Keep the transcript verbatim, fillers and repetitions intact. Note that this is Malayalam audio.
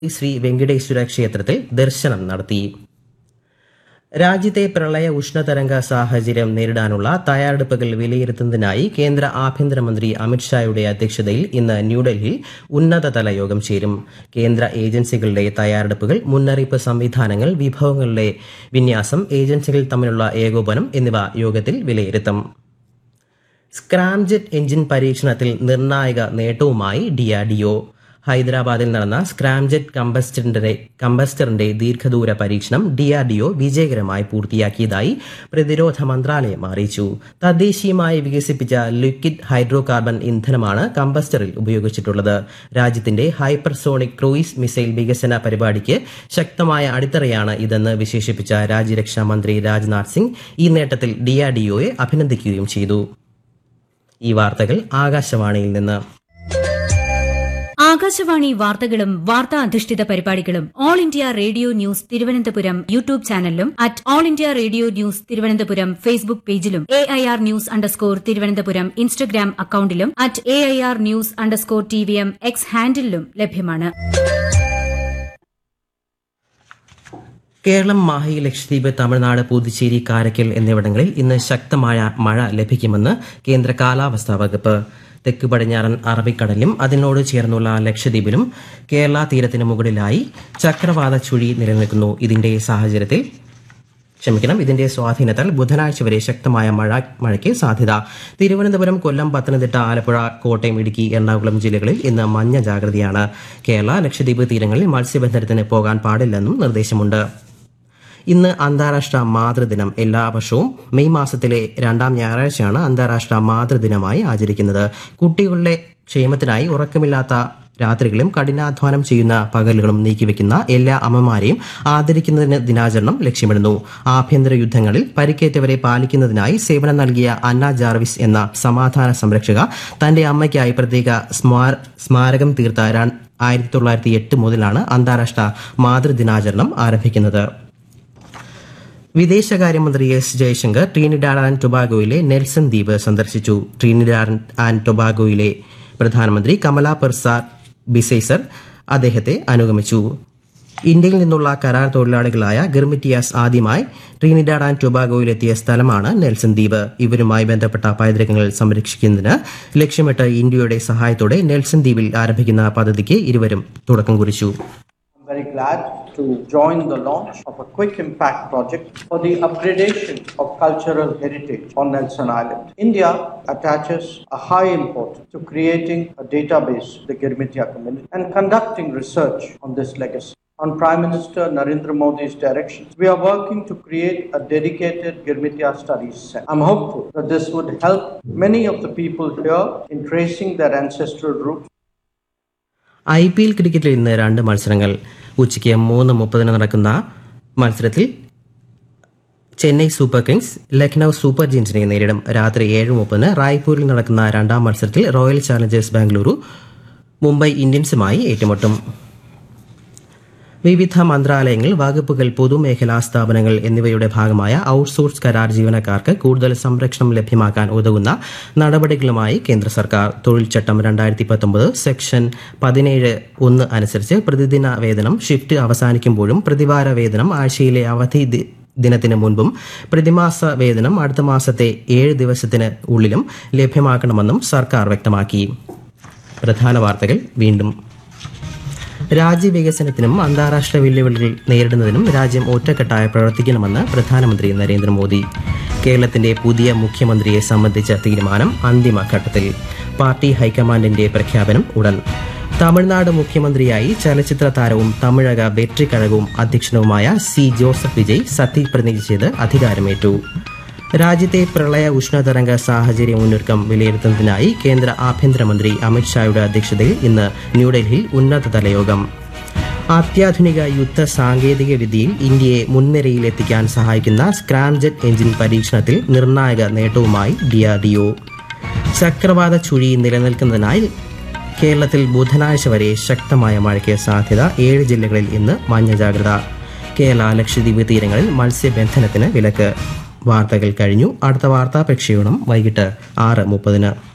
ശ്രീ വെങ്കടേശ്വര ക്ഷേത്രത്തിൽ ദർശനം നടത്തി. രാജ്യത്തെ പ്രളയ ഉഷ്ണതരംഗ സാഹചര്യം നേരിടാനുള്ള തയ്യാറെടുപ്പുകൾ വിലയിരുത്തുന്നതിനായി കേന്ദ്ര ആഭ്യന്തരമന്ത്രി അമിത്ഷായുടെ അധ്യക്ഷതയിൽ ഇന്ന് ന്യൂഡൽഹിയിൽ ഉന്നതതല യോഗം ചേരും. കേന്ദ്ര ഏജൻസികളുടെ തയ്യാറെടുപ്പുകൾ, മുന്നറിയിപ്പ് സംവിധാനങ്ങൾ, വിഭവങ്ങളുടെ വിന്യാസം, ഏജൻസികൾ തമ്മിലുള്ള ഏകോപനം എന്നിവ യോഗത്തിൽ വിലയിരുത്തും. സ്ക്രാംജെറ്റ് എഞ്ചിൻ പരീക്ഷണത്തിൽ നിർണായക നേട്ടവുമായി ഡിആർഡിഒ. ഹൈദരാബാദിൽ നടന്ന സ്ക്രാംജെറ്റ് കമ്പസ്റ്ററിന്റെ കമ്പസ്റ്ററിന്റെ ദീർഘദൂര പരീക്ഷണം ഡിആർഡിഒ വിജയകരമായി പൂർത്തിയാക്കിയതായി പ്രതിരോധ മന്ത്രാലയം അറിയിച്ചു. തദ്ദേശീയമായി വികസിപ്പിച്ച ലിക്വിഡ് ഹൈഡ്രോ കാർബൺ ഇന്ധനമാണ് കമ്പസ്റ്ററിൽ ഉപയോഗിച്ചിട്ടുള്ളത്. രാജ്യത്തിന്റെ ഹൈപ്പർസോണിക് ക്രൂയിസ് മിസൈൽ വികസന പരിപാടിക്ക് ശക്തമായ അടിത്തറയാണ് ഇതെന്ന് വിശേഷിപ്പിച്ച രാജ്യരക്ഷാ മന്ത്രി രാജ്നാഥ് സിംഗ് ഈ നേട്ടത്തിൽ ഡിആർഡിഒയെ അഭിനന്ദിക്കുകയും ചെയ്തു. ഈ വാർത്തകൾ ആകാശവാണിയിൽ നിന്ന്. ആകാശവാണി വാർത്തകളും വാർത്താ അധിഷ്ഠിത പരിപാടികളും all India radio news Thiruvananthapuram YouTube ചാനലിലും at all India radio news Thiruvananthapuram Facebook പേജിലും A I R news underscore Thiruvananthapuram Instagram അക്കൌണ്ടിലും at A I R news underscore T V M X ഹാൻഡിലും ലഭ്യമാണ്. കേരളം, മാഹി, ലക്ഷദ്വീപ്, തമിഴ്നാട്, പുതുച്ചേരി, കാരയ്ക്കൽ എന്നിവിടങ്ങളിൽ ഇന്ന് ശക്തമായ മഴ ലഭിക്കുമെന്ന് കേന്ദ്ര കാലാവസ്ഥാ വകുപ്പ്. തെക്ക് പടിഞ്ഞാറൻ അറബിക്കടലിലും അതിനോട് ചേർന്നുള്ള ലക്ഷദ്വീപിലും കേരള തീരത്തിന് മുകളിലായി ചക്രവാത ചുഴി നിലനിൽക്കുന്നു. ഇതിന്റെ സാഹചര്യത്തിൽ ക്ഷമിക്കണം ഇതിന്റെ സ്വാധീനത്താൽ ബുധനാഴ്ച വരെ ശക്തമായ മഴ മഴയ്ക്ക് സാധ്യത. തിരുവനന്തപുരം, കൊല്ലം, പത്തനംതിട്ട, ആലപ്പുഴ, കോട്ടയം, ഇടുക്കി, എറണാകുളം ജില്ലകളിൽ ഇന്ന് മഞ്ഞ ജാഗ്രതയാണ്. കേരള, ലക്ഷദ്വീപ് തീരങ്ങളിൽ മത്സ്യബന്ധനത്തിന് പോകാൻ പാടില്ലെന്നും നിർദ്ദേശമുണ്ട്. ഇന്ന് അന്താരാഷ്ട്ര മാതൃദിനം. എല്ലാ വർഷവും മെയ് മാസത്തിലെ രണ്ടാം ഞായറാഴ്ചയാണ് അന്താരാഷ്ട്ര മാതൃദിനമായി ആചരിക്കുന്നത്. കുട്ടികളുടെ ക്ഷേമത്തിനായി ഉറക്കമില്ലാത്ത രാത്രികളും കഠിനാധ്വാനം ചെയ്യുന്ന പകലുകളും നീക്കിവെക്കുന്ന എല്ലാ അമ്മമാരെയും ആദരിക്കുന്നതിന് ദിനാചരണം ലക്ഷ്യമിടുന്നു. ആഭ്യന്തര യുദ്ധങ്ങളിൽ പരിക്കേറ്റവരെ പാലിക്കുന്നതിനായി സേവനം നൽകിയ അന്ന ജാർവിസ് എന്ന സമാധാന സംരക്ഷക തന്റെ അമ്മയ്ക്കായി പ്രത്യേക സ്മാരകം തീർത്ത ആയിരത്തി തൊള്ളായിരത്തി എട്ട് മുതലാണ് അന്താരാഷ്ട്ര മാതൃദിനാചരണം ആരംഭിക്കുന്നത്. വിദേശകാര്യമന്ത്രി S Jaishankar Trinidad and ടൊബാഗോയിലെ Nelson ദ്വീപ് സന്ദർശിച്ചു. ട്രിനിഡാഡ് ആൻഡ് ടൊബാഗോയിലെ പ്രധാനമന്ത്രി കമല പെർസാഡ് ബിസൈസർ അദ്ദേഹത്തെ അനുഗമിച്ചു. ഇന്ത്യയിൽ നിന്നുള്ള കരാർ തൊഴിലാളികളായ ഗിർമിറ്റിയാസ് ആദ്യമായി ട്രിനിഡാഡ് ആൻഡ് ടൊബാഗോയിലെത്തിയ സ്ഥലമാണ് നെൽസൺ ദ്വീപ്. ഇവരുമായി ബന്ധപ്പെട്ട പൈതൃകങ്ങൾ സംരക്ഷിക്കുന്നതിന് ലക്ഷ്യമിട്ട് ഇന്ത്യയുടെ സഹായത്തോടെ നെൽസൺ ദ്വീപിൽ ആരംഭിക്കുന്ന പദ്ധതിക്ക് ഇരുവരും തുടക്കം കുറിച്ചു. Very glad to join the launch of a quick impact project for the upgradation of cultural heritage on Nelson Island. India attaches a high importance to creating a database of the Girmitia community and conducting research on this legacy. On Prime Minister Narendra Modi's direction, we are working to create a dedicated Girmitia studies center. I'm hopeful that this would help many of the people here in tracing their ancestral roots. I P L ക്രിക്കറ്റിൽ ഇന്ന് രണ്ട് മത്സരങ്ങൾ. ഉച്ചയ്ക്ക് മൂന്ന് മുപ്പതിന് നടക്കുന്ന മത്സരത്തിൽ Chennai super Kings Lucknow super ജയൻസിനെ നേരിടും. രാത്രി ഏഴ് മുപ്പതിന് റായ്പൂരിൽ നടക്കുന്ന രണ്ടാം മത്സരത്തിൽ റോയൽ ചാലഞ്ചേഴ്സ് ബാംഗ്ലൂരു മുംബൈ ഇന്ത്യൻസുമായി ഏറ്റുമുട്ടും. വിവിധ മന്ത്രാലയങ്ങൾ, വകുപ്പുകൾ, പൊതുമേഖലാ സ്ഥാപനങ്ങൾ എന്നിവയുടെ ഭാഗമായ ഔട്ട്സോഴ്സ് കരാർ ജീവനക്കാർക്ക് കൂടുതൽ സംരക്ഷണം ലഭ്യമാക്കാൻ ഉതകുന്ന നടപടികളുമായി കേന്ദ്ര സർക്കാർ. തൊഴിൽ ചട്ടം രണ്ടായിരത്തി പത്തൊമ്പത് സെക്ഷൻ പതിനേഴ് ഒന്ന് അനുസരിച്ച് പ്രതിദിന വേതനം ഷിഫ്റ്റ് അവസാനിക്കുമ്പോഴും പ്രതിവാര വേതനം ആഴ്ചയിലെ അവധി ദിനത്തിന് മുൻപും പ്രതിമാസ വേതനം അടുത്ത മാസത്തെ ഏഴ് ദിവസത്തിന് ഉള്ളിലും ലഭ്യമാക്കണമെന്നും സർക്കാർ വ്യക്തമാക്കി. പ്രധാന വാർത്തകൾ വീണ്ടും. രാജ്യവികസനത്തിനും അന്താരാഷ്ട്ര വെല്ലുവിളികൾ നേരിടുന്നതിനും രാജ്യം ഒറ്റക്കെട്ടായി പ്രവർത്തിക്കണമെന്ന് പ്രധാനമന്ത്രി നരേന്ദ്രമോദി. കേരളത്തിന്റെ പുതിയ മുഖ്യമന്ത്രിയെ സംബന്ധിച്ച തീരുമാനം അന്തിമഘട്ടത്തിൽ. പാർട്ടി ഹൈക്കമാൻഡിന്റെ പ്രഖ്യാപനം ഉടൻ. തമിഴ്നാട് മുഖ്യമന്ത്രിയായി ചലച്ചിത്ര താരവും തമിഴക വെട്രിക്കഴകവും അധ്യക്ഷനുമായ സി ജോസഫ് വിജയ് സത്യപ്രതിജ്ഞ ചെയ്ത് അധികാരമേറ്റു. രാജ്യത്തെ പ്രളയ ഉഷ്ണതരംഗ സാഹചര്യ മുന്നൊരുക്കം വിലയിരുത്തുന്നതിനായി കേന്ദ്ര ആഭ്യന്തരമന്ത്രി അമിത്ഷായുടെ അധ്യക്ഷതയിൽ ഇന്ന് ന്യൂഡൽഹിയിൽ ഉന്നതതല യോഗം. അത്യാധുനിക യുദ്ധ സാങ്കേതിക വിദ്യയിൽ ഇന്ത്യയെ മുൻനിരയിലെത്തിക്കാൻ സഹായിക്കുന്ന സ്ക്രാംജെറ്റ് എഞ്ചിൻ പരീക്ഷണത്തിൽ നിർണായക നേട്ടവുമായി ഡിആർഡിഒ. ചക്രവാത ചുഴി നിലനിൽക്കുന്നതിനാൽ കേരളത്തിൽ ബുധനാഴ്ച വരെ ശക്തമായ മഴയ്ക്ക് സാധ്യത. ഏഴ് ജില്ലകളിൽ ഇന്ന് മഞ്ഞ ജാഗ്രത. കേരള, ലക്ഷദ്വീപ് തീരങ്ങളിൽ മത്സ്യബന്ധനത്തിന് വിലക്ക്. വാർത്തകൾ കഴിഞ്ഞു. അടുത്ത വാർത്താ പ്രക്ഷേപണം വൈകിട്ട് ആറ് മുപ്പതിന്.